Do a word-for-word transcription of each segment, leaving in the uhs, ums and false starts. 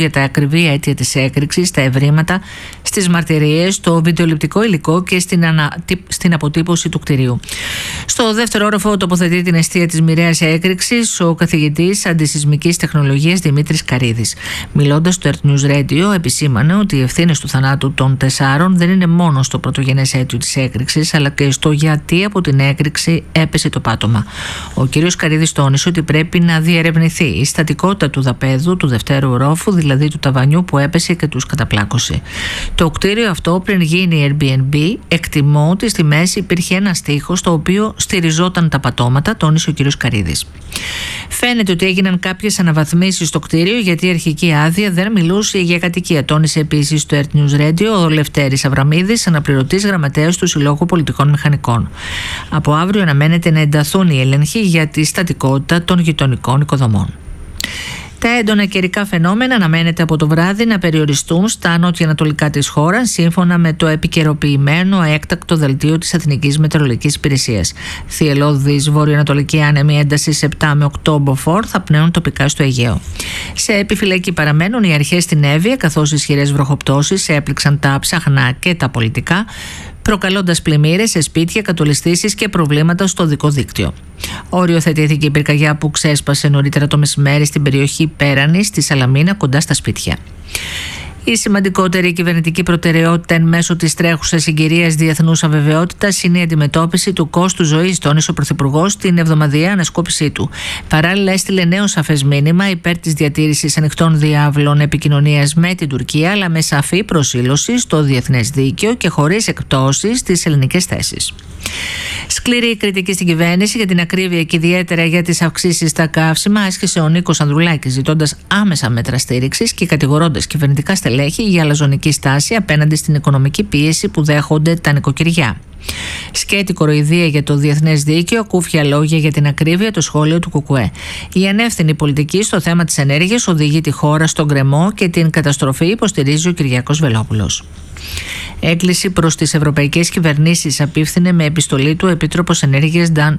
για τα ακριβή αίτια της έκρηξης, τα ευρήματα, στις μαρτυρίες, στο βιντεοληπτικό υλικό και στην, ανα... στην αποτύπωση του κτηρίου. Στο δεύτερο όροφο τοποθετεί την αιστεία της μοιραίας έκρηξης ο καθηγητής αντισυσμικής τεχνολογίας Δημήτρης Καρίδης. Μιλώντας στο Earth News Radio, επισήμανε ότι οι ευθύνες του θανάτου των τεσσάρων δεν είναι μόνο στο πρωτογενές αίτιο της έκρηξης, αλλά και στο γιατί από την έκρηξη έπεσε το πάτωμα. Ο κ. Καρίδης τόνισε ότι πρέπει να διερευνηθεί η στατικότητα του δαπέδου του δευτέρου ορόφου, δηλαδή του ταβανιού που έπεσε και τους καταπλάκωσε. Το κτίριο αυτό, πριν γίνει Airbnb, εκτιμώ ότι στη μέση υπήρχε ένα στίχο στο οποίο στηριζόταν τα πατώματα, τόνισε ο κ. Καρίδης. Φαίνεται ότι έγιναν κάποιες αναβαθμίσεις στο κτίριο, γιατί η αρχική άδεια δεν μιλούσε για κατοικία, τόνισε επίσης στο Earth News Radio ο Λευτέρης Αβραμίδης, αναπληρωτής γραμματέας του Συλλόγου Πολιτικών Μηχανικών. Από αύριο αναμένεται να ενταθούν οι έλεγχοι για τη στατικότητα των γειτονικών οικοδομών. Τα έντονα καιρικά φαινόμενα αναμένεται από το βράδυ να περιοριστούν στα νότια-ανατολικά της χώρας, σύμφωνα με το επικαιροποιημένο έκτακτο δελτίο της Εθνικής Μετεωρολογικής Υπηρεσίας. Θυελλώδης βορειοανατολική άνεμη έντασης επτά με οκτώ μποφόρ θα πνέουν τοπικά στο Αιγαίο. Σε επιφυλακή παραμένουν οι αρχές στην Εύβοια, καθώς ισχυρές βροχοπτώσεις έπληξαν τα ψαχνά και τα πολιτικά, προκαλώντας πλημμύρες σε σπίτια, κατολιστήσεις και προβλήματα στο οδικό δίκτυο. Οριοθετήθηκε η πυρκαγιά που ξέσπασε νωρίτερα το μεσημέρι στην περιοχή Πέρανης στη Σαλαμίνα, κοντά στα σπίτια. Η σημαντικότερη κυβερνητική προτεραιότητα εν μέσω της τρέχουσας συγκυρίας διεθνούς αβεβαιότητας είναι η αντιμετώπιση του κόστου ζωής, τόνισε ο Πρωθυπουργός στην εβδομαδιαία ανασκόπησή του. Παράλληλα, έστειλε νέο σαφές μήνυμα υπέρ της διατήρησης ανοιχτών διάβλων επικοινωνίας με την Τουρκία, αλλά με σαφή προσήλωση στο διεθνές δίκαιο και χωρίς εκπτώσεις στις ελληνικές θέσεις. Σκληρή κριτική στην κυβέρνηση για την ακρίβεια και ιδιαίτερα για τις αυξήσεις στα καύσιμα άσκησε ο Νίκος Ανδρουλάκης, ζητώντας άμεσα μέτρα στήριξης και κατηγορώντας κυβερνητικά στελέχη για αλαζονική στάση απέναντι στην οικονομική πίεση που δέχονται τα νοικοκυριά. Σκέτη κοροϊδία για το διεθνές δίκαιο, ακούφια λόγια για την ακρίβεια, το σχόλιο του Κουκουέ. Η ανεύθυνη πολιτική στο θέμα της ενέργειας οδηγεί τη χώρα στον γκρεμό και την καταστροφή, υποστηρίζει ο Κυριάκος Βελόπουλος. Έκκληση προς τις ευρωπαϊκές κυβερνήσεις απίφθινε με επιστολή του Επίτροπος Ενέργειας Νταν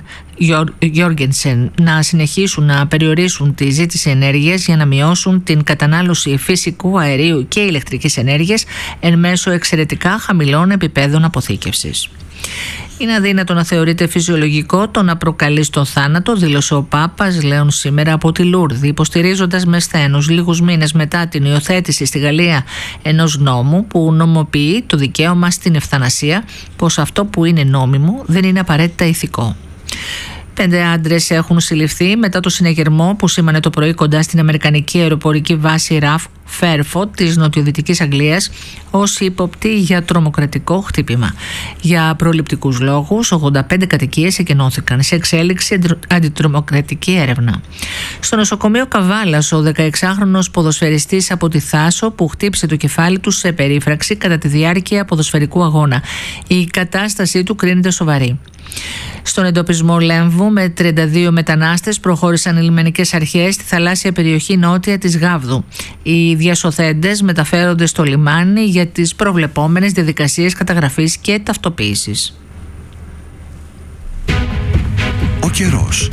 Γιόργενσεν να συνεχίσουν να περιορίσουν τη ζήτηση ενέργειας για να μειώσουν την κατανάλωση φυσικού αερίου και ηλεκτρικής ενέργειας εν μέσω εξαιρετικά χαμηλών επιπέδων αποθήκευσης. Είναι αδύνατο να θεωρείται φυσιολογικό το να προκαλεί στον θάνατο, δήλωσε ο Πάπας Λέων σήμερα από τη Λούρδη, υποστηρίζοντας με σθένος λίγους μήνες μετά την υιοθέτηση στη Γαλλία ενός νόμου που νομοποιεί το δικαίωμα στην ευθανασία, πως αυτό που είναι νόμιμο δεν είναι απαραίτητα ηθικό. Πέντε άντρες έχουν συλληφθεί μετά το συνεγερμό που σήμανε το πρωί κοντά στην αμερικανική αεροπορική βάση Ραφ Φέρφοτ της νοτιοδυτικής Αγγλίας ως ύποπτοι για τρομοκρατικό χτύπημα. Για προληπτικούς λόγους, ογδόντα πέντε κατοικίες εκενώθηκαν σε εξέλιξη αντιτρομοκρατική έρευνα. Στο νοσοκομείο Καβάλας, ο δεκαεξάχρονος ποδοσφαιριστής από τη Θάσο που χτύπησε το κεφάλι του σε περίφραξη κατά τη διάρκεια ποδοσφαιρικού αγώνα. Η κατάστασή του κρίνεται σοβαρή. Στον εντοπισμό Λέμβου με τριάντα δύο μετανάστες προχώρησαν οι λιμενικές αρχές στη θαλάσσια περιοχή νότια της Γάβδου. Οι διασωθέντες μεταφέρονται στο λιμάνι για τις προβλεπόμενες διαδικασίες καταγραφής και ταυτοποίησης. Ο καιρός.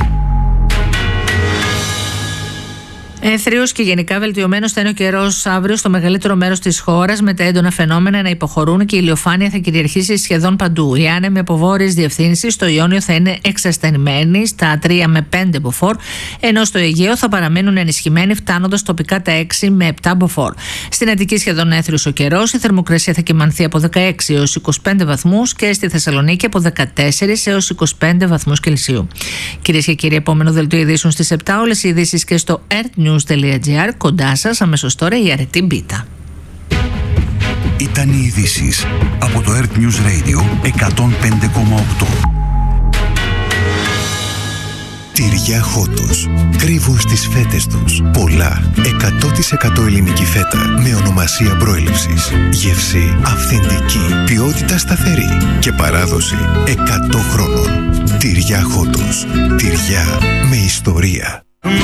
Έθριος και γενικά βελτιωμένος θα είναι ο καιρός αύριο στο μεγαλύτερο μέρος της χώρας, με τα έντονα φαινόμενα να υποχωρούν και η ηλιοφάνεια θα κυριαρχήσει σχεδόν παντού. Οι άνεμοι από βόρειες διευθύνσεις στο Ιόνιο θα είναι εξασθενημένοι στα τρία με πέντε μποφόρ, ενώ στο Αιγαίο θα παραμένουν ενισχυμένοι, φτάνοντας τοπικά τα έξι με επτά μποφόρ. Στην Αττική σχεδόν έθριος ο καιρός, η θερμοκρασία θα κυμανθεί από δεκαέξι έως είκοσι πέντε βαθμούς και στη Θεσσαλονίκη από δεκατέσσερα έως είκοσι πέντε βαθμούς Κελσίου. Κυρίες και κύριοι, επόμενο δελτίο ειδήσεων στις επτά. Όλες οι ειδήσεις και στο earthnews τελεία gr. Κοντά σας αμέσως τώρα η αρετή μπίτα. Ήταν οι ειδήσεις από το Earth News Radio εκατόν πέντε κόμμα οκτώ. Τυριά Χότος. Κρύβουν στις φέτες τους πολλά. εκατό τοις εκατό ελληνική φέτα με ονομασία προέλευσης. Γεύση αυθεντική. Ποιότητα σταθερή. Και παράδοση εκατό χρόνων. Τυριά Χότος. Τυριά με ιστορία.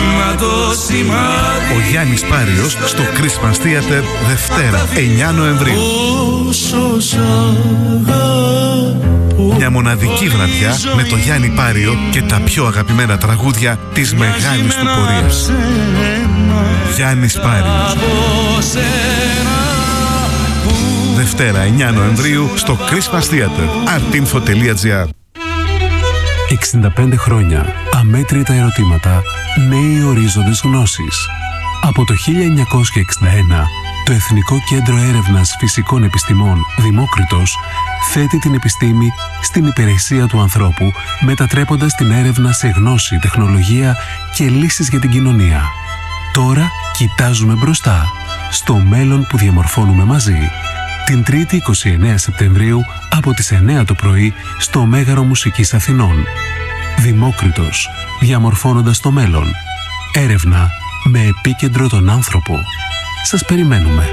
Ο Γιάννης Πάριος στο Christmas Theater Δευτέρα εννιά Νοεμβρίου. Μια μοναδική βραδιά με το Γιάννη Πάριο και τα πιο αγαπημένα τραγούδια της μεγάλης του πορείας. Γιάννης Πάριος. Δευτέρα εννέα Νοεμβρίου στο Christmas Theater. artinfo τελεία gr. εξήντα πέντε χρόνια, αμέτρητα ερωτήματα, νέοι ορίζοντες γνώσης. Από το χίλια εννιακόσια εξήντα ένα, το Εθνικό Κέντρο Έρευνας Φυσικών Επιστημών Δημόκριτος θέτει την επιστήμη στην υπηρεσία του ανθρώπου, μετατρέποντας την έρευνα σε γνώση, τεχνολογία και λύσεις για την κοινωνία. Τώρα κοιτάζουμε μπροστά, στο μέλλον που διαμορφώνουμε μαζί. Την Τρίτη είκοσι εννέα Σεπτεμβρίου από τις εννέα το πρωί στο Μέγαρο Μουσικής Αθηνών. Δημόκριτος, διαμορφώνοντας το μέλλον. Έρευνα με επίκεντρο τον άνθρωπο. Σας περιμένουμε.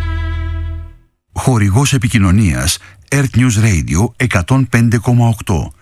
Χορηγός επικοινωνίας Earth News Radio εκατόν πέντε κόμμα οκτώ.